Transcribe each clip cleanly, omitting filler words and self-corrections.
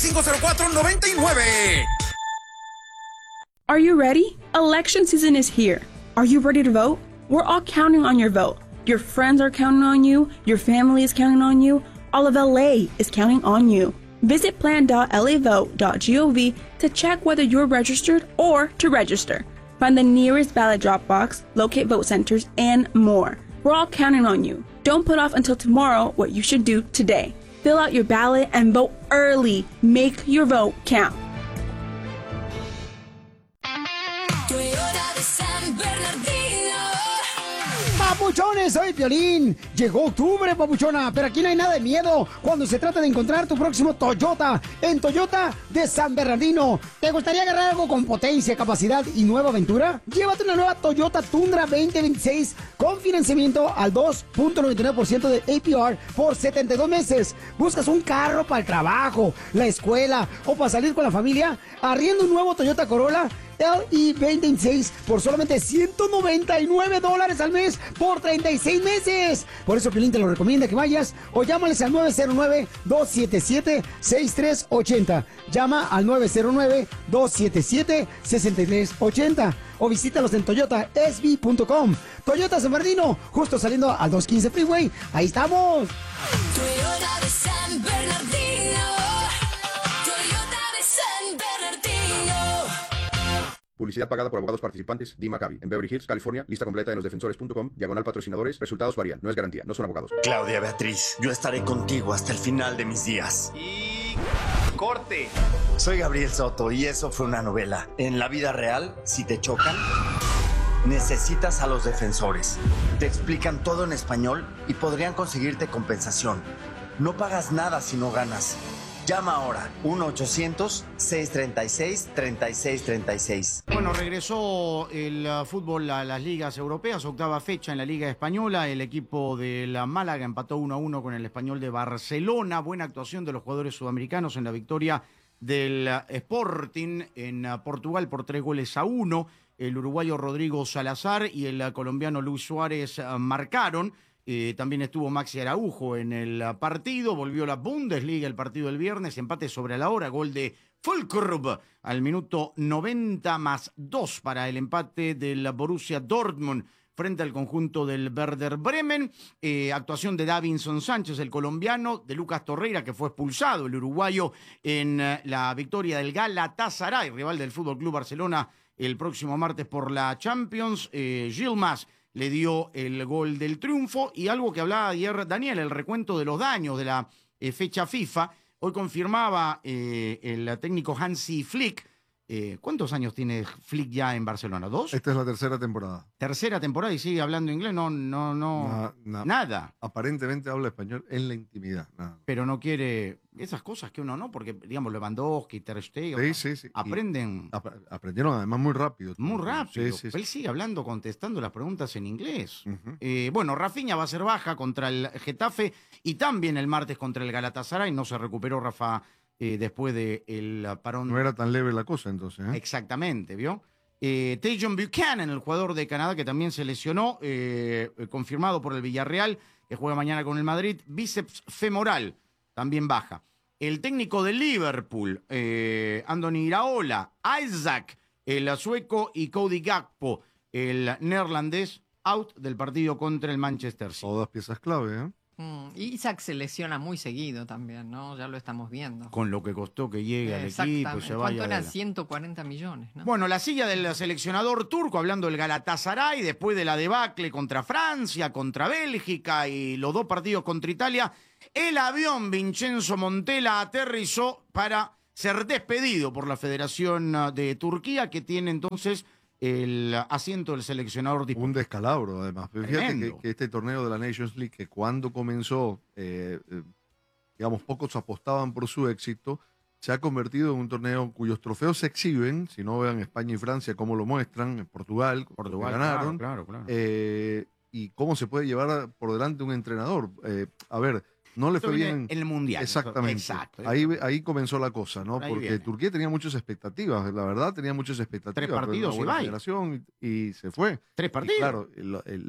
504-99. Are you ready? Election season is here. Are you ready to vote? We're all counting on your vote. Your friends are counting on you. Your family is counting on you. All of LA is counting on you. Visit plan.lavote.gov to check whether you're registered or to register. Find the nearest ballot drop box, locate vote centers, and more. We're all counting on you. Don't put off until tomorrow what you should do today. Fill out your ballot and vote early. Make your vote count. Papuchones, soy Piolín. Llegó octubre, papuchona, pero aquí no hay nada de miedo cuando se trata de encontrar tu próximo Toyota en Toyota de San Bernardino. ¿Te gustaría agarrar algo con potencia, capacidad y nueva aventura? Llévate una nueva Toyota Tundra 2026 con financiamiento al 2.99% de APR por 72 meses. ¿Buscas un carro para el trabajo, la escuela o para salir con la familia? Arrienda un nuevo Toyota Corolla LE 2026 por solamente $199 al mes por 36 meses. Por eso Piolín te lo recomienda que vayas o llámales al 909-277-6380. Llama al 909-277-6380 o visítalos en toyotasb.com. Toyota San Bernardino, justo saliendo al 215 Freeway. Ahí estamos. Toyota de San Bernardino. Toyota de San Bernardino. Publicidad pagada por abogados participantes. Dee Maccabi. En Beverly Hills, California. Lista completa en losdefensores.com. /patrocinadores. Resultados varían. No es garantía. No son abogados. Claudia Beatriz, yo estaré contigo hasta el final de mis días. Y... corte. Soy Gabriel Soto y eso fue una novela. En la vida real, si te chocan, necesitas a los defensores. Te explican todo en español y podrían conseguirte compensación. No pagas nada si no ganas. Llama ahora, 1-800-636-3636. Bueno, regresó el fútbol a las ligas europeas, octava fecha en la Liga Española. El equipo de la Málaga empató 1-1 con el Español de Barcelona. Buena actuación de los jugadores sudamericanos en la victoria del Sporting en Portugal por 3-1. El uruguayo Rodrigo Salazar y el colombiano Luis Suárez marcaron. También estuvo Maxi Araujo en el partido. Volvió la Bundesliga el partido del viernes. Empate sobre la hora. Gol de Füllkrug al minuto 90+2 para el empate del Borussia Dortmund frente al conjunto del Werder Bremen. Actuación de Davinson Sánchez, el colombiano, de Lucas Torreira, que fue expulsado, el uruguayo, en la victoria del Galatasaray, rival del Fútbol Club Barcelona, el próximo martes por la Champions. Yilmaz le dio el gol del triunfo. Y algo que hablaba ayer Daniel, el recuento de los daños de la fecha FIFA. Hoy confirmaba el técnico Hansi Flick. ¿Cuántos años tiene Flick ya en Barcelona? ¿2? Esta es la tercera temporada. Tercera temporada y sigue hablando inglés. Nada. Aparentemente habla español en la intimidad. Nada. Pero no quiere esas cosas que uno no, porque digamos Lewandowski, Ter Stegen, sí. aprenden. Aprendieron además muy rápido. Muy rápido. Sí. Él sigue hablando, contestando las preguntas en inglés. Bueno, Rafinha va a ser baja contra el Getafe y también el martes contra el Galatasaray. No se recuperó Rafa después del parón. No era tan leve la cosa entonces. Exactamente, ¿vio? Tajon Buchanan, el jugador de Canadá que también se lesionó, confirmado por el Villarreal, que juega mañana con el Madrid, bíceps femoral, también baja. El técnico de Liverpool, Andoni Iraola, Isaac, el sueco, y Cody Gakpo, el neerlandés, out del partido contra el Manchester City. Todas piezas clave, Isaac se lesiona muy seguido también, ¿no? Ya lo estamos viendo. Con lo que costó que llegue al equipo, se vaya. ¿Cuánto eran? 140 millones, ¿no? Bueno, la silla del seleccionador turco, hablando del Galatasaray, después de la debacle contra Francia, contra Bélgica y los 2 partidos contra Italia, el avión Vincenzo Montella aterrizó para ser despedido por la Federación de Turquía, que tiene entonces el asiento del seleccionador disponible. Un descalabro, además. Fíjate que este torneo de la Nations League, que cuando comenzó, digamos, pocos apostaban por su éxito, se ha convertido en un torneo cuyos trofeos se exhiben, si no vean España y Francia cómo lo muestran, en Portugal ganaron, claro. Y cómo se puede llevar por delante un entrenador. A ver, no le fue bien en el Mundial. Exactamente. Exacto. Ahí comenzó la cosa, ¿no? Porque Turquía tenía muchas expectativas, la verdad tenía muchas expectativas. 3 partidos y se fue. 3 partidos. Y claro,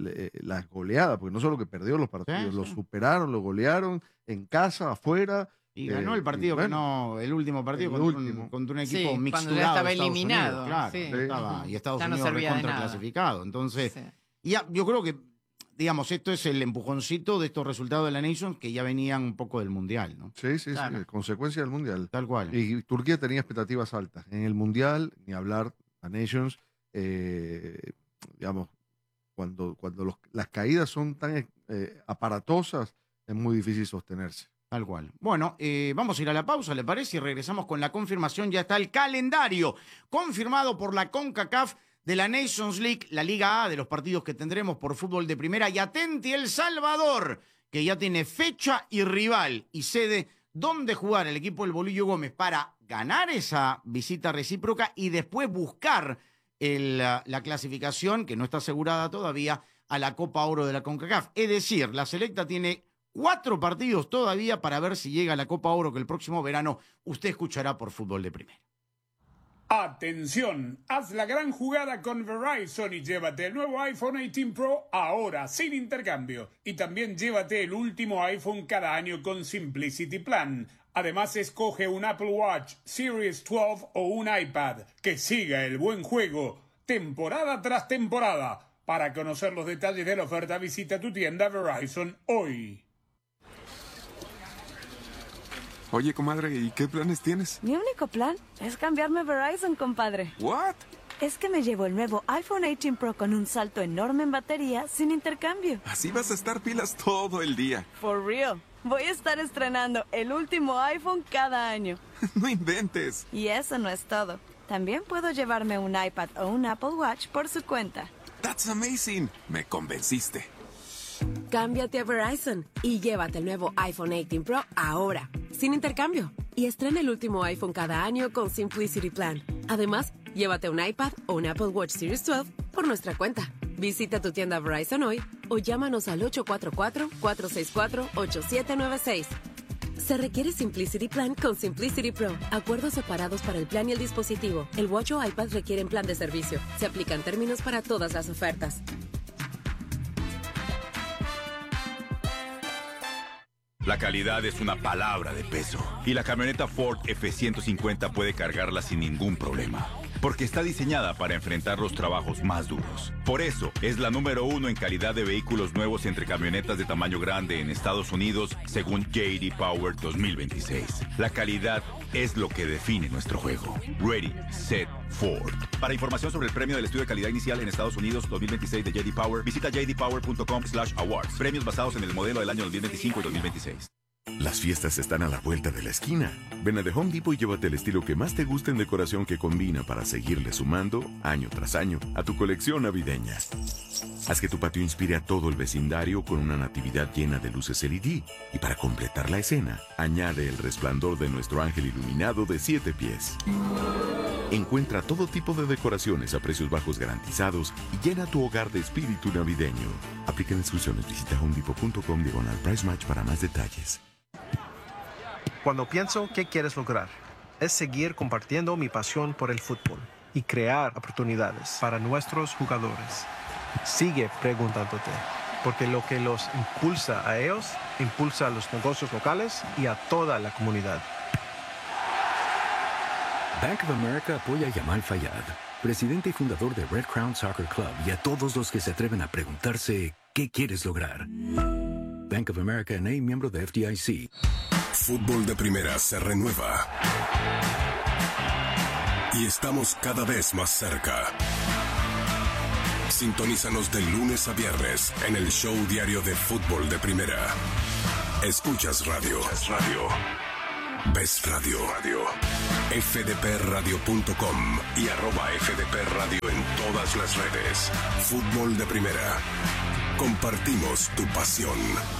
las goleadas, porque no solo que perdió los partidos, los superaron, los golearon en casa, afuera. Y ganó el partido el último partido contra un equipo mixturado. Cuando ya estaba Estados eliminado. Unidos, claro, y Estados ya Unidos recontra clasificado. Entonces, yo creo que, digamos, esto es el empujoncito de estos resultados de la Nations que ya venían un poco del Mundial, ¿no? Sí, consecuencia del Mundial. Tal cual. Y Turquía tenía expectativas altas. En el Mundial, ni hablar, la Nations, digamos, cuando las caídas son tan aparatosas, es muy difícil sostenerse. Tal cual. Bueno, vamos a ir a la pausa, ¿le parece? Y regresamos con la confirmación. Ya está el calendario confirmado por la CONCACAF de la Nations League, la Liga A, de los partidos que tendremos por fútbol de primera. Y atenti El Salvador, que ya tiene fecha y rival y sede donde jugar el equipo del Bolillo Gómez para ganar esa visita recíproca y después buscar la clasificación, que no está asegurada todavía, a la Copa Oro de la CONCACAF. Es decir, la selecta tiene 4 partidos todavía para ver si llega a la Copa Oro, que el próximo verano usted escuchará por fútbol de primera. Atención, haz la gran jugada con Verizon y llévate el nuevo iPhone 18 Pro ahora, sin intercambio. Y también llévate el último iPhone cada año con Simplicity Plan. Además, escoge un Apple Watch Series 12 o un iPad. Que siga el buen juego, temporada tras temporada. Para conocer los detalles de la oferta, visita tu tienda Verizon hoy. Oye, comadre, ¿y qué planes tienes? Mi único plan es cambiarme a Verizon, compadre. ¿What? Es que me llevo el nuevo iPhone 18 Pro con un salto enorme en batería sin intercambio. Así vas a estar pilas todo el día. For real. Voy a estar estrenando el último iPhone cada año. No inventes. Y eso no es todo. También puedo llevarme un iPad o un Apple Watch por su cuenta. That's amazing. Me convenciste. Cámbiate a Verizon y llévate el nuevo iPhone 18 Pro ahora, sin intercambio. Y estrena el último iPhone cada año con Simplicity Plan. Además, llévate un iPad o un Apple Watch Series 12 por nuestra cuenta. Visita tu tienda Verizon hoy o llámanos al 844-464-8796. Se requiere Simplicity Plan con Simplicity Pro. Acuerdos separados para el plan y el dispositivo. El Watch o iPad requieren plan de servicio. Se aplican términos para todas las ofertas. La calidad es una palabra de peso y la camioneta Ford F-150 puede cargarla sin ningún problema, porque está diseñada para enfrentar los trabajos más duros. Por eso, es la número 1 en calidad de vehículos nuevos entre camionetas de tamaño grande en Estados Unidos, según J.D. Power 2026. La calidad es lo que define nuestro juego. Ready, Set, Ford. Para información sobre el premio del estudio de calidad inicial en Estados Unidos 2026 de J.D. Power, visita jdpower.com/awards. Premios basados en el modelo del año 2025 y 2026. Las fiestas están a la vuelta de la esquina. Ven a The Home Depot y llévate el estilo que más te guste en decoración que combina para seguirle sumando, año tras año, a tu colección navideña. Haz que tu patio inspire a todo el vecindario con una natividad llena de luces LED. Y para completar la escena, añade el resplandor de nuestro ángel iluminado de 7 pies. Encuentra todo tipo de decoraciones a precios bajos garantizados y llena tu hogar de espíritu navideño. Aplican exclusiones. Visita homedepot.com/price match para más detalles. Cuando pienso qué quieres lograr, es seguir compartiendo mi pasión por el fútbol y crear oportunidades para nuestros jugadores. Sigue preguntándote, porque lo que los impulsa a ellos, impulsa a los negocios locales y a toda la comunidad. Bank of America apoya a Yamal Fayad, presidente y fundador de Red Crown Soccer Club, y a todos los que se atreven a preguntarse ¿qué quieres lograr? Bank of America N.A., miembro de FDIC. Fútbol de primera se renueva. Y estamos cada vez más cerca. Sintonízanos de lunes a viernes en el show diario de Fútbol de Primera. Escuchas radio. Ves radio. fdpradio.com y @fdpradio en todas las redes. Fútbol de Primera. Compartimos tu pasión.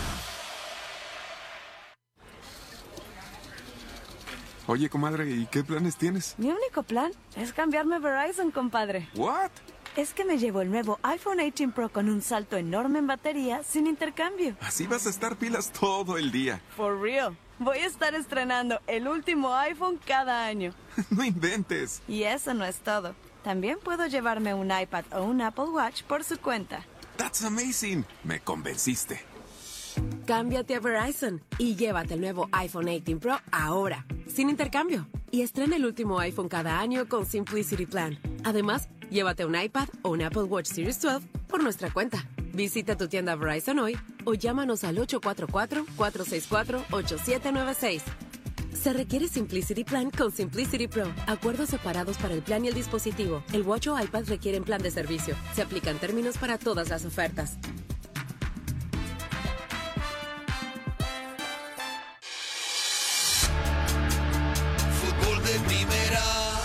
Oye, comadre, ¿y qué planes tienes? Mi único plan es cambiarme a Verizon, compadre. ¿What? Es que me llevo el nuevo iPhone 18 Pro con un salto enorme en batería sin intercambio. Así vas a estar pilas todo el día. For real. Voy a estar estrenando el último iPhone cada año. No inventes. Y eso no es todo. También puedo llevarme un iPad o un Apple Watch por su cuenta. That's amazing. Me convenciste. Cámbiate a Verizon y llévate el nuevo iPhone 18 Pro ahora, sin intercambio. Y estrena el último iPhone cada año con Simplicity Plan. Además, llévate un iPad o un Apple Watch Series 12 por nuestra cuenta. Visita tu tienda Verizon hoy o llámanos al 844-464-8796. Se requiere Simplicity Plan con Simplicity Pro. Acuerdos separados para el plan y el dispositivo. El Watch o iPad requieren plan de servicio. Se aplican términos para todas las ofertas. Fútbol de primera.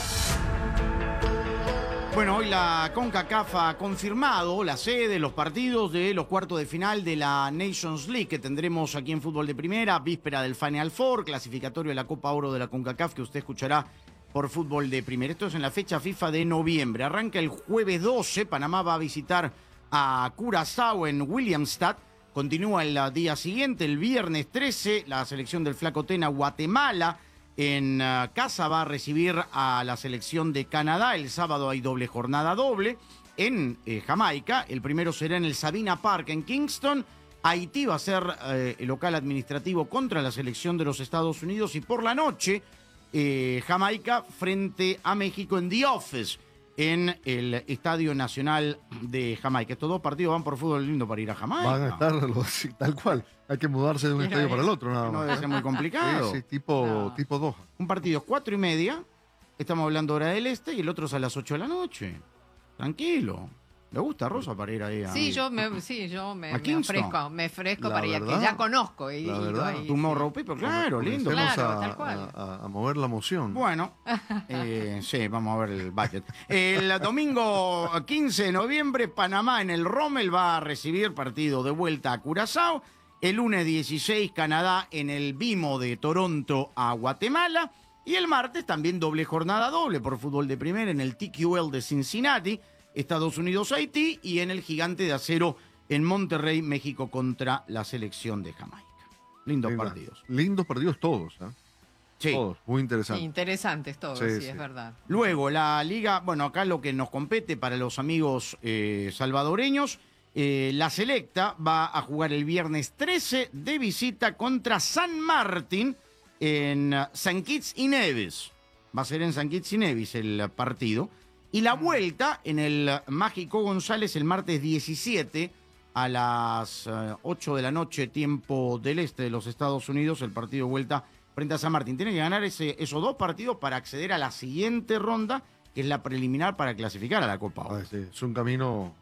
Bueno, hoy la CONCACAF ha confirmado la sede, los partidos de los cuartos de final de la Nations League que tendremos aquí en Fútbol de Primera, víspera del Final Four, clasificatorio de la Copa Oro de la CONCACAF que usted escuchará por Fútbol de Primera. Esto es en la fecha FIFA de noviembre. Arranca el jueves 12, Panamá va a visitar a Curazao en Williamstad. Continúa el día siguiente, el viernes 13, la selección del Flaco Tena, Guatemala. En casa va a recibir a la selección de Canadá. El sábado hay doble jornada doble en Jamaica. El primero será en el Sabina Park en Kingston. Haití va a ser el local administrativo contra la selección de los Estados Unidos. Y por la noche, Jamaica frente a México en The Office, en el Estadio Nacional de Jamaica. Estos dos partidos van por fútbol lindo para ir a Jamaica. Van a estar tal cual. Hay que mudarse de un estadio para el otro, nada más. No debe ser muy complicado. Sí, tipo Doha. Un partido 4:30, estamos hablando hora del este, y el otro es a las 8 de la noche. Tranquilo. ¿Le gusta, Rosa, para ir ahí? Sí, yo me ofrezco para ir a que ya conozco. Y ahí, Tomorrow People, claro, lindo. Claro, tal cual. A mover la emoción. Bueno, sí, vamos a ver el budget. El domingo 15 de noviembre, Panamá en el Rommel va a recibir partido de vuelta a Curazao. El lunes 16, Canadá en el Vimo de Toronto a Guatemala. Y el martes también doble jornada doble por Fútbol de Primera en el TQL de Cincinnati, Estados Unidos, Haití, y en el Gigante de Acero en Monterrey, México, contra la selección de Jamaica. Lindos partidos. Lindos partidos todos, ¿eh? Sí. Todos, muy interesantes. Sí, interesantes todos, sí, es verdad. Luego, la liga, bueno, acá lo que nos compete para los amigos salvadoreños, la Selecta va a jugar el viernes 13 de visita contra San Martín en San Kitts y Nevis. Va a ser en San Kitts y Nevis el partido. Y la vuelta en el Mágico González el martes 17 a las 8 de la noche, tiempo del este de los Estados Unidos, el partido de vuelta frente a San Martín. Tiene que ganar esos dos partidos para acceder a la siguiente ronda, que es la preliminar para clasificar a la Copa Oro. Sí, es un camino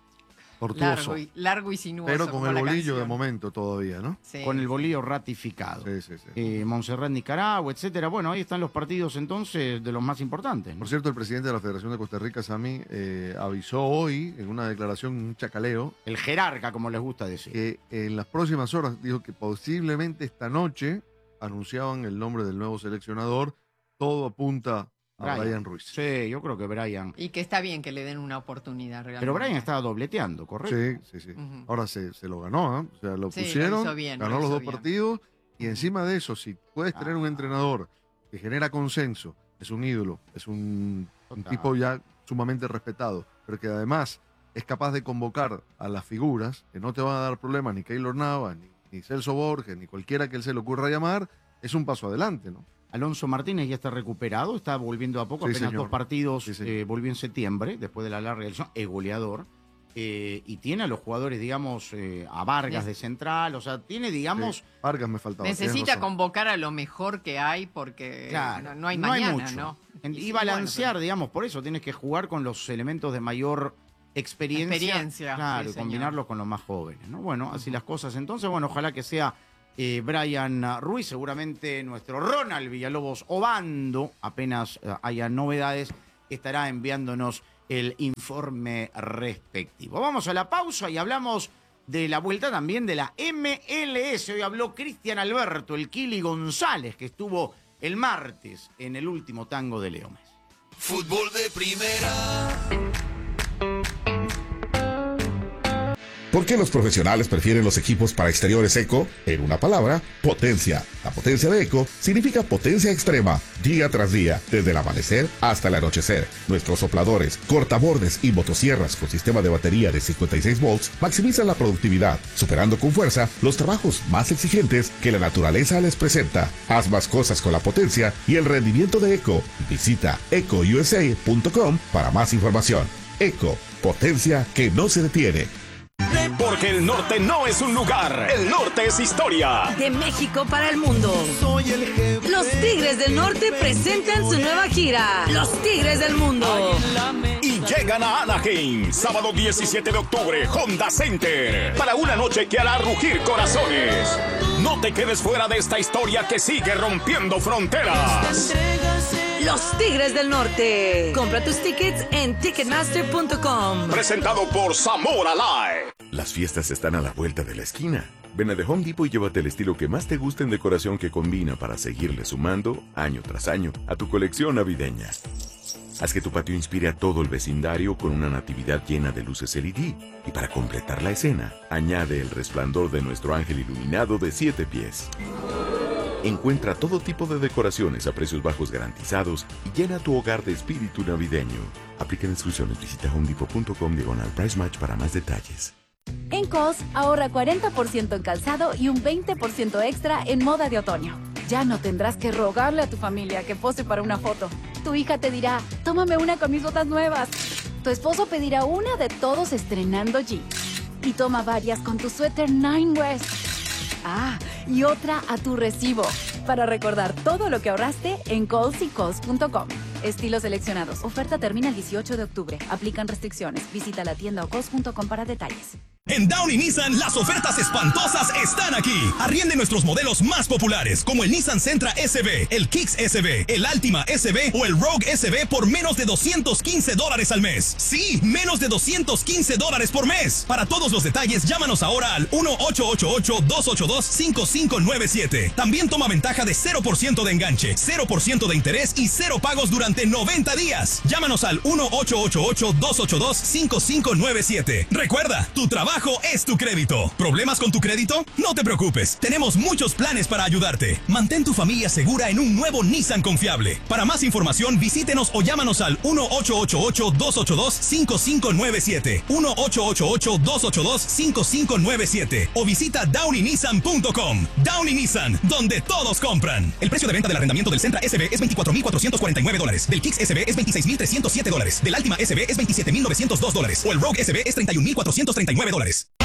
tortuoso. Largo y sinuoso. Pero con el bolillo de momento todavía, ¿no? Sí. Con el bolillo ratificado. Sí. Montserrat, Nicaragua, etcétera. Bueno, ahí están los partidos entonces de los más importantes, ¿no? Por cierto, el presidente de la Federación de Costa Rica, Sammy, avisó hoy en una declaración, un chacaleo. El jerarca, como les gusta decir. Que en las próximas horas dijo que posiblemente esta noche anunciaban el nombre del nuevo seleccionador. Todo apunta a Brian Ruiz. Sí, yo creo que Brian. Y que está bien que le den una oportunidad realmente. Pero Brian estaba dobleteando, ¿correcto? Sí. Ahora se lo ganó, ¿eh? O sea, lo pusieron, lo hizo bien, ganó los dos partidos, y encima de eso, si puedes tener un entrenador que genera consenso, es un ídolo, es un tipo ya sumamente respetado, pero que además es capaz de convocar a las figuras, que no te van a dar problemas ni Keylor Navas, ni Celso Borges, ni cualquiera que él se le ocurra llamar, es un paso adelante, ¿no? Alonso Martínez ya está recuperado, está volviendo a poco, apenas dos partidos, volvió en septiembre, después de la larga elección, es goleador, y tiene a los jugadores, digamos, a Vargas de central, o sea, tiene, digamos... Vargas me faltaba. Necesita convocar a lo mejor que hay, porque claro, no hay mañana, mucho. ¿no? Y balancear, digamos, por eso tienes que jugar con los elementos de mayor experiencia. Claro, y combinarlos con los más jóvenes, ¿no? Bueno, así las cosas. Entonces, bueno, ojalá que sea Brian Ruiz, seguramente nuestro Ronald Villalobos Obando, apenas haya novedades, estará enviándonos el informe respectivo. Vamos a la pausa y hablamos de la vuelta también de la MLS. Hoy habló Cristian Alberto, el Kili González, que estuvo el martes en el último tango de Leo Messi. Fútbol de primera. ¿Por qué los profesionales prefieren los equipos para exteriores Eco? En una palabra, potencia. La potencia de Eco significa potencia extrema, día tras día, desde el amanecer hasta el anochecer. Nuestros sopladores, cortabordes y motosierras con sistema de batería de 56 volts maximizan la productividad, superando con fuerza los trabajos más exigentes que la naturaleza les presenta. Haz más cosas con la potencia y el rendimiento de Eco. Visita ecousa.com para más información. Eco, potencia que no se detiene. Porque el norte no es un lugar, el norte es historia. De México para el mundo. Soy el jefe. Los Tigres del Norte presentan su nueva gira. Los Tigres del Mundo. Y llegan a Anaheim, sábado 17 de octubre, Honda Center, para una noche que hará rugir corazones. No te quedes fuera de esta historia que sigue rompiendo fronteras. Los Tigres del Norte. Compra tus tickets en Ticketmaster.com. Presentado por Zamora Live. Las fiestas están a la vuelta de la esquina. Ven a The Home Depot y llévate el estilo que más te guste en decoración que combina para seguirle sumando, año tras año, a tu colección navideña. Haz que tu patio inspire a todo el vecindario con una natividad llena de luces LED. Y para completar la escena, añade el resplandor de nuestro ángel iluminado de 7 pies. Encuentra todo tipo de decoraciones a precios bajos garantizados y llena tu hogar de espíritu navideño. Aplican instrucciones. Visita homedepot.com/price match para más detalles. En Kohl's, ahorra 40% en calzado y un 20% extra en moda de otoño. Ya no tendrás que rogarle a tu familia que pose para una foto. Tu hija te dirá, tómame una con mis botas nuevas. Tu esposo pedirá una de todos estrenando jeans. Y toma varias con tu suéter Nine West. Y otra a tu recibo. Para recordar todo lo que ahorraste en Kohl's y Kohl's.com. Estilos seleccionados. Oferta termina el 18 de octubre. Aplican restricciones. Visita la tienda o Kohl's.com para detalles. En Downey Nissan, las ofertas espantosas están aquí. Arriende nuestros modelos más populares, como el Nissan Sentra SB, el Kicks SB, el Altima SB o el Rogue SB por menos de $215 al mes. Sí, menos de $215 por mes. Para todos los detalles, llámanos ahora al 1-888-282-5597. También toma ventaja de 0% de enganche, 0% de interés y 0 pagos durante 90 días. Llámanos al 1-888-282-5597. Recuerda, tu trabajo es tu crédito. ¿Problemas con tu crédito? No te preocupes. Tenemos muchos planes para ayudarte. Mantén tu familia segura en un nuevo Nissan confiable. Para más información, visítenos o llámanos al 1-888-282-5597. 1-888-282-5597. O visita DowneyNissan.com. Downey Nissan, donde todos compran. El precio de venta del arrendamiento del Sentra SB es $24,449. Del Kicks SB es $26,307. Del Altima SB es $27,902. O el Rogue SB es $31,439.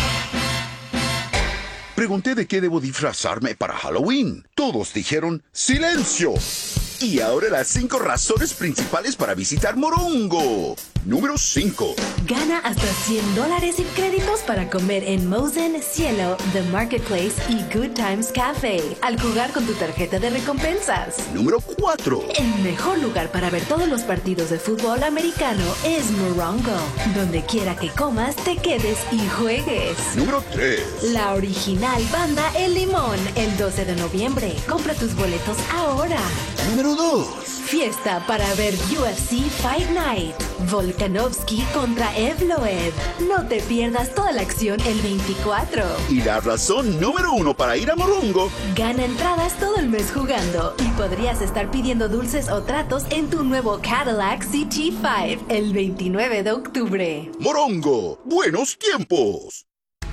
Pregunté de qué debo disfrazarme para Halloween. Todos dijeron ¡silencio! Y ahora las 5 razones principales para visitar Morongo. Número 5. Gana hasta $100 en créditos para comer en Mosen, Cielo, The Marketplace y Good Times Cafe al jugar con tu tarjeta de recompensas. Número 4. El mejor lugar para ver todos los partidos de fútbol americano es Morongo. Donde quiera que comas, te quedes y juegues. Número 3. La original banda El Limón, el 12 de noviembre. Compra tus boletos ahora. Número 2. Fiesta para ver UFC Fight Night. Volkanovski contra Evloev. No te pierdas toda la acción el 24. Y la razón número 1 para ir a Morongo. Gana entradas todo el mes jugando y podrías estar pidiendo dulces o tratos en tu nuevo Cadillac CT5 el 29 de octubre. Morongo, buenos tiempos.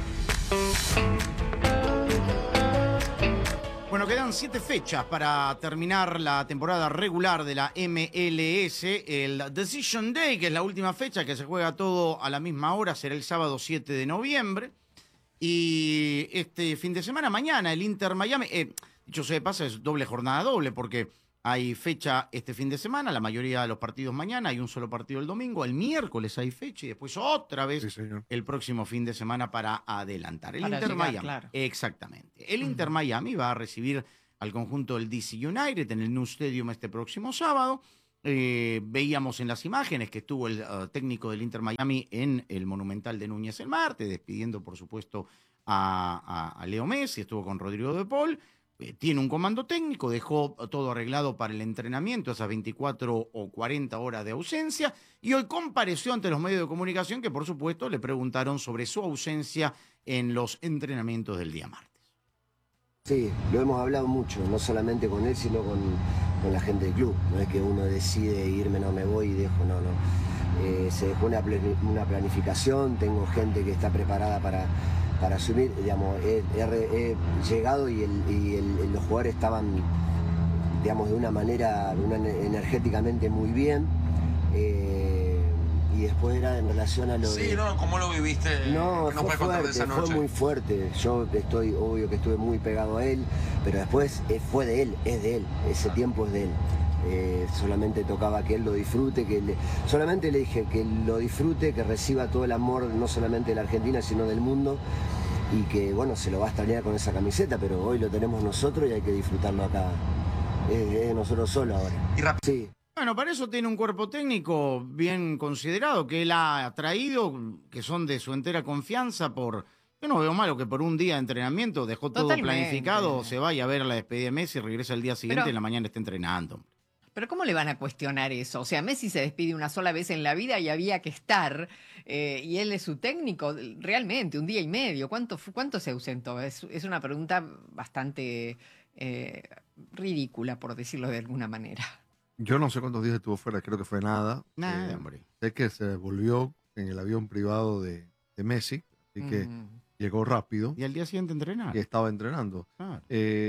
Bueno, quedan 7 fechas para terminar la temporada regular de la MLS. El Decision Day, que es la última fecha, que se juega todo a la misma hora, será el sábado 7 de noviembre. Y este fin de semana, mañana, el Inter Miami, dicho sea de paso, es doble jornada doble, porque hay fecha este fin de semana, la mayoría de los partidos mañana, hay un solo partido el domingo, el miércoles hay fecha y después otra vez el próximo fin de semana para adelantar. El para Inter llegar, Miami, claro. Exactamente. El Inter Miami va a recibir al conjunto del DC United en el New Stadium este próximo sábado. Veíamos en las imágenes que estuvo el técnico del Inter Miami en el Monumental de Núñez el martes, despidiendo por supuesto a Leo Messi, estuvo con Rodrigo de Paul. tiene un comando técnico, dejó todo arreglado para el entrenamiento, esas 24 o 40 horas de ausencia, y hoy compareció ante los medios de comunicación que, por supuesto, le preguntaron sobre su ausencia en los entrenamientos del día martes. Sí, lo hemos hablado mucho, no solamente con él, sino con la gente del club. No es que uno decide irme, no me voy y dejo, no. Se dejó una planificación, tengo gente que está preparada para asumir, digamos, he llegado y los jugadores estaban, digamos, de una manera energéticamente muy bien. Y después era en relación a lo de... Sí, ¿no? ¿Cómo lo viviste? No, fue fuerte, fue muy fuerte. Yo obvio que estuve muy pegado a él, pero después fue de él, es de él, ese tiempo es de él. Solamente tocaba que él lo disfrute, solamente le dije que lo disfrute, que reciba todo el amor, no solamente de la Argentina, sino del mundo, y que, bueno, se lo va a extrañar con esa camiseta, pero hoy lo tenemos nosotros y hay que disfrutarlo acá. Es de nosotros solos ahora. Sí. Bueno, para eso tiene un cuerpo técnico bien considerado, que él ha traído, que son de su entera confianza por... Yo no veo malo que por un día de entrenamiento dejó todo planificado, se vaya a ver a la despedida de Messi y regresa el día siguiente y en la mañana está entrenando. Pero ¿cómo le van a cuestionar eso? O sea, Messi se despide una sola vez en la vida y había que estar, y él es su técnico, realmente, un día y medio. ¿Cuánto se ausentó? Es una pregunta bastante ridícula, por decirlo de alguna manera. Yo no sé cuántos días estuvo fuera, creo que fue nada. Nada, hombre. Sé que se volvió en el avión privado de Messi, así que llegó rápido. Y al día siguiente entrenar. Y estaba entrenando. Claro.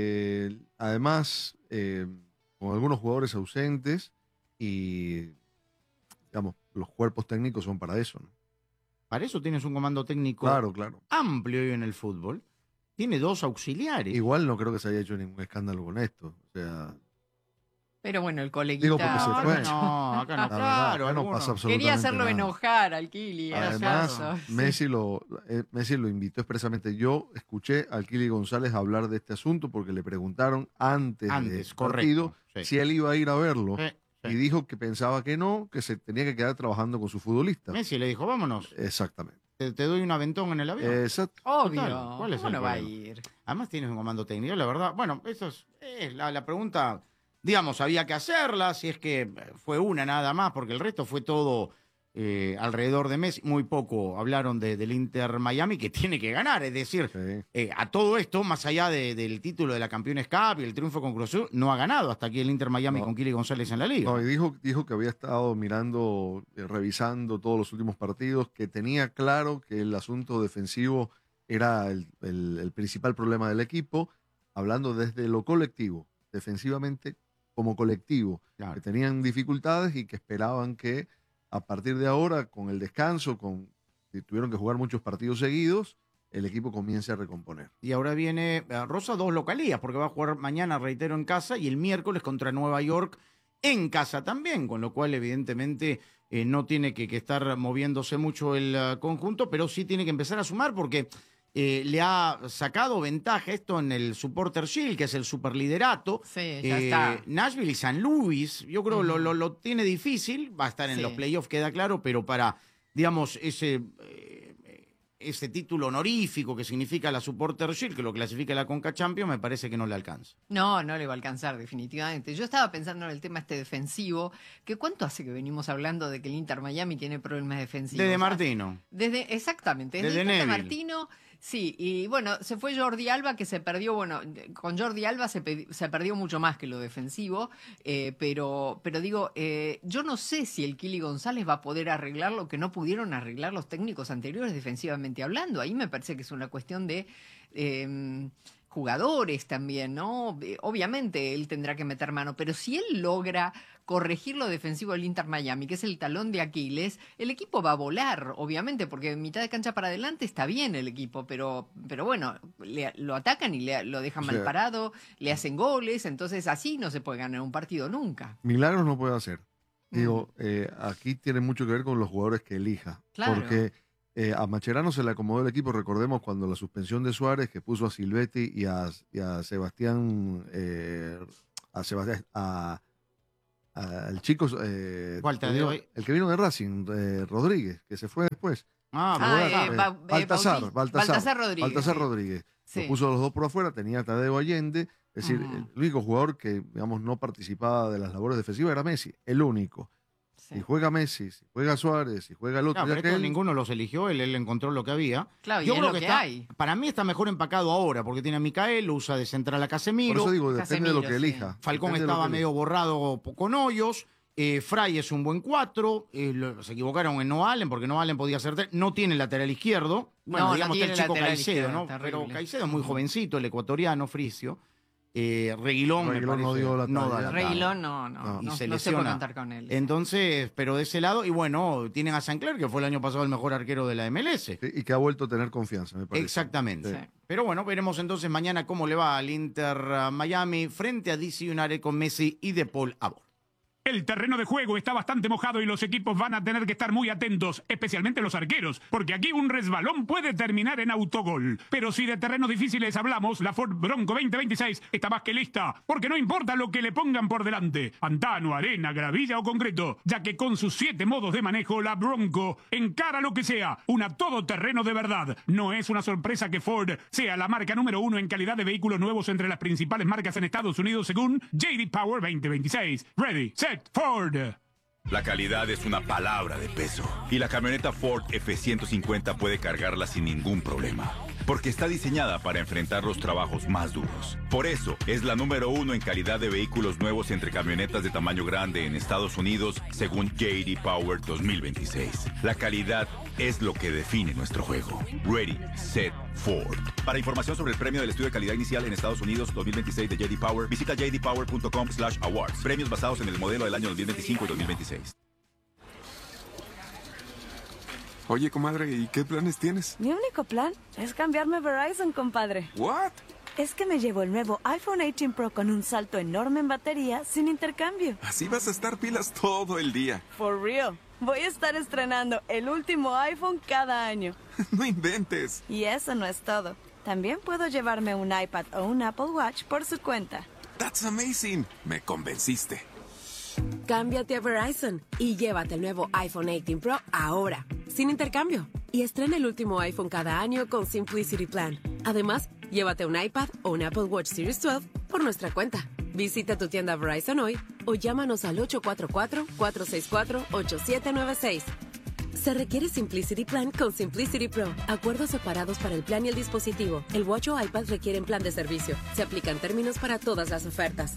Además, con algunos jugadores ausentes y, digamos, los cuerpos técnicos son para eso, ¿no? Para eso tienes un comando técnico amplio hoy en el fútbol. Tiene 2 auxiliares. Igual no creo que se haya hecho ningún escándalo con esto. O sea... Pero bueno, el coleguita... Digo porque se fue. No, acá no. Claro, no pasa absolutamente quería hacerlo nada. enojar al Kili. Además, Messi lo invitó expresamente. Yo escuché al Kili González hablar de este asunto porque le preguntaron antes del partido si él iba a ir a verlo. Y dijo que pensaba que no, que se tenía que quedar trabajando con su futbolista. Messi le dijo, vámonos. Exactamente. Te doy un aventón en el avión. Exacto. Obvio. ¿Cuál es ¿Cómo el no va a problema? ir? Además tienes un comando técnico, la verdad. Bueno, eso es la pregunta... Digamos, había que hacerla, si es que fue una nada más, porque el resto fue todo alrededor de Messi. Muy poco hablaron del Inter Miami, que tiene que ganar. Es decir, a todo esto, más allá del título de la Campeones Cup y el triunfo con Cruz Azul, no ha ganado hasta aquí el Inter Miami con Kili González en la liga. No, y dijo que había estado mirando, revisando todos los últimos partidos, que tenía claro que el asunto defensivo era el principal problema del equipo, hablando desde lo colectivo, defensivamente como colectivo, que tenían dificultades y que esperaban que a partir de ahora, con el descanso, si tuvieron que jugar muchos partidos seguidos, el equipo comience a recomponer. Y ahora viene Rosa 2 localías, porque va a jugar mañana, reitero, en casa, y el miércoles contra Nueva York en casa también, con lo cual evidentemente no tiene que estar moviéndose mucho el conjunto, pero sí tiene que empezar a sumar porque... le ha sacado ventaja esto en el Supporter Shield, que es el superliderato. Sí, ya está. Nashville y San Luis, yo creo lo tiene difícil, va a estar en los playoffs, queda claro, pero para, digamos, ese título honorífico que significa la Supporter Shield, que lo clasifica la Conca Champions, me parece que no le alcanza. No le va a alcanzar definitivamente. Yo estaba pensando en el tema defensivo, que ¿cuánto hace que venimos hablando de que el Inter Miami tiene problemas defensivos? Desde Martino. Exactamente, desde el Tata Martino. Sí, y bueno, se fue Jordi Alba, que se perdió, bueno, con Jordi Alba se perdió mucho más que lo defensivo, pero digo, yo no sé si el Kili González va a poder arreglar lo que no pudieron arreglar los técnicos anteriores defensivamente hablando. Ahí me parece que es una cuestión de... jugadores también, ¿no? Obviamente él tendrá que meter mano, pero si él logra corregir lo defensivo del Inter Miami, que es el talón de Aquiles, el equipo va a volar, obviamente, porque en mitad de cancha para adelante está bien el equipo, pero bueno, lo atacan y lo dejan mal parado, le hacen goles, entonces así no se puede ganar un partido nunca. Milagros no puede hacer. Digo, aquí tiene mucho que ver con los jugadores que elija, porque... a Mascherano se le acomodó el equipo, recordemos cuando la suspensión de Suárez, que puso a Silvetti y a Sebastián, al chico, el que vino de Racing, Rodríguez, que se fue después. Baltasar Rodríguez. Lo puso a los dos por afuera, tenía a Tadeo Allende, Es decir, el único jugador que, digamos, no participaba de las labores defensivas era Messi, el único. Si juega Messi, si juega Suárez, si juega el otro. No, pero ninguno los eligió, él encontró lo que había. Claro, yo y creo es lo que hay. Para mí está mejor empacado ahora, porque tiene a Micael, lo usa de central a Casemiro. Por eso digo, depende de lo que elija. Falcón estaba medio borrado con hoyos. Fray es un buen 4. Se equivocaron en No Allen, porque No Allen podía ser 3. No tiene lateral izquierdo. Bueno, no, digamos no que el chico Caicedo, izquierda, ¿no? terrible. Pero Caicedo es muy jovencito, el ecuatoriano, Frisio. Reguilón me parece, no dio la talla. da la talla. Reguilón no se puede contar con él. Entonces, pero de ese lado, y bueno, tienen a Sancler, que fue el año pasado el mejor arquero de la MLS. Sí, y que ha vuelto a tener confianza, me parece. Exactamente. Sí. Pero bueno, veremos entonces mañana cómo le va al Inter Miami frente a DC United con Messi y De Paul a bordo. El terreno de juego está bastante mojado y los equipos van a tener que estar muy atentos, especialmente los arqueros, porque aquí un resbalón puede terminar en autogol. Pero si de terrenos difíciles hablamos, la Ford Bronco 2026 está más que lista, porque no importa lo que le pongan por delante, pantano, arena, gravilla o concreto, ya que con sus 7 modos de manejo, la Bronco encara lo que sea, una todoterreno de verdad. No es una sorpresa que Ford sea la marca número 1 en calidad de vehículos nuevos entre las principales marcas en Estados Unidos según J.D. Power 2026. Ready, set, Ford. La calidad es una palabra de peso. Y la camioneta Ford F-150 puede cargarla sin ningún problema. Porque está diseñada para enfrentar los trabajos más duros. Por eso, es la número 1 en calidad de vehículos nuevos entre camionetas de tamaño grande en Estados Unidos, según J.D. Power 2026. La calidad es lo que define nuestro juego. Ready, set, Ford. Para información sobre el premio del estudio de calidad inicial en Estados Unidos 2026 de J.D. Power, visita jdpower.com/awards. Premios basados en el modelo del año 2025 y 2026. Oye, comadre, ¿y qué planes tienes? Mi único plan es cambiarme a Verizon, compadre. ¿What? Es que me llevo el nuevo iPhone 18 Pro con un salto enorme en batería sin intercambio. Así vas a estar pilas todo el día. For real. Voy a estar estrenando el último iPhone cada año. No inventes. Y eso no es todo. También puedo llevarme un iPad o un Apple Watch por su cuenta. That's amazing. Me convenciste. Cámbiate a Verizon y llévate el nuevo iPhone 18 Pro ahora, sin intercambio. Y estrena el último iPhone cada año con Simplicity Plan. Además, llévate un iPad o un Apple Watch Series 12 por nuestra cuenta. Visita tu tienda Verizon hoy o llámanos al 844-464-8796. Se requiere Simplicity Plan con Simplicity Pro. Acuerdos separados para el plan y el dispositivo. El Watch o iPad requieren plan de servicio. Se aplican términos para todas las ofertas.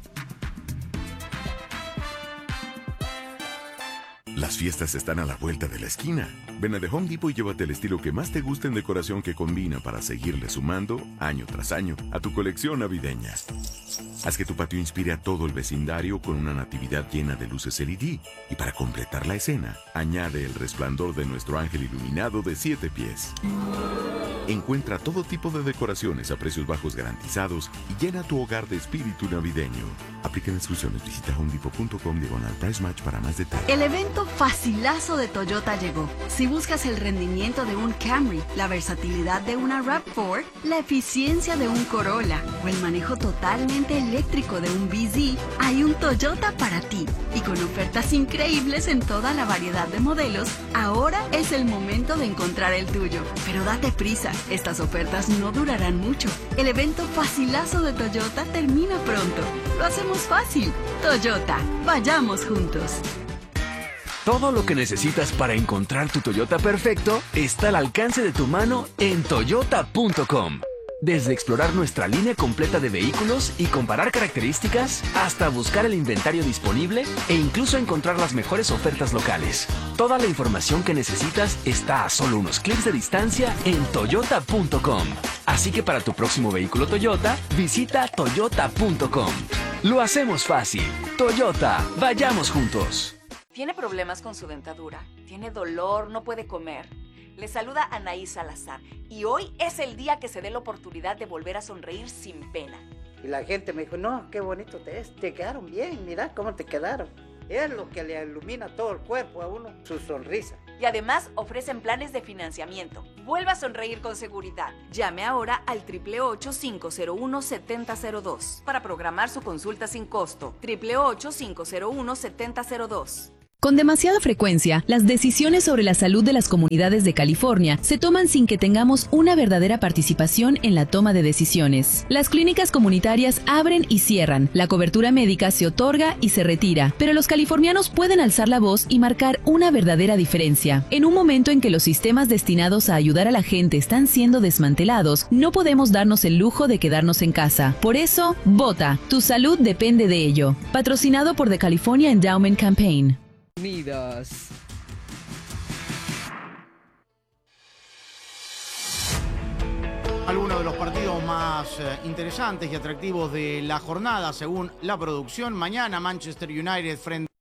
Las fiestas están a la vuelta de la esquina. Ven a The Home Depot y llévate el estilo que más te guste en decoración que combina para seguirle sumando, año tras año, a tu colección navideña. Haz que tu patio inspire a todo el vecindario con una natividad llena de luces LED. Y para completar la escena, añade el resplandor de nuestro ángel iluminado de 7 pies. Encuentra todo tipo de decoraciones a precios bajos garantizados y llena tu hogar de espíritu navideño. Aplican instrucciones. Visita homedepot.com/price match para más detalles. El evento facilazo de Toyota llegó. Si buscas el rendimiento de un Camry, la versatilidad de una RAV4, la eficiencia de un Corolla o el manejo totalmente eléctrico de un BZ, hay un Toyota para ti. Y con ofertas increíbles en toda la variedad de modelos, ahora es el momento de encontrar el tuyo. Pero date prisa, estas ofertas no durarán mucho. El evento facilazo de Toyota termina pronto. Lo hacemos fácil. Toyota, vayamos juntos. Todo lo que necesitas para encontrar tu Toyota perfecto está al alcance de tu mano en toyota.com. Desde explorar nuestra línea completa de vehículos y comparar características, hasta buscar el inventario disponible e incluso encontrar las mejores ofertas locales. Toda la información que necesitas está a solo unos clics de distancia en toyota.com. Así que para tu próximo vehículo Toyota, visita toyota.com. Lo hacemos fácil. Toyota, vayamos juntos. ¿Tiene problemas con su dentadura? ¿Tiene dolor? ¿No puede comer? Le saluda Anaí Salazar y hoy es el día que se dé la oportunidad de volver a sonreír sin pena. Y la gente me dijo, no, qué bonito te quedaron bien, mira cómo te quedaron. Es lo que le ilumina todo el cuerpo a uno, su sonrisa. Y además ofrecen planes de financiamiento. Vuelva a sonreír con seguridad. Llame ahora al 888-501-7002 para programar su consulta sin costo. 888-501-7002. Con demasiada frecuencia, las decisiones sobre la salud de las comunidades de California se toman sin que tengamos una verdadera participación en la toma de decisiones. Las clínicas comunitarias abren y cierran, la cobertura médica se otorga y se retira, pero los californianos pueden alzar la voz y marcar una verdadera diferencia. En un momento en que los sistemas destinados a ayudar a la gente están siendo desmantelados, no podemos darnos el lujo de quedarnos en casa. Por eso, vota. Tu salud depende de ello. Patrocinado por The California Endowment Campaign. Unidos. Algunos de los partidos más interesantes y atractivos de la jornada, según la producción. Mañana Manchester United frente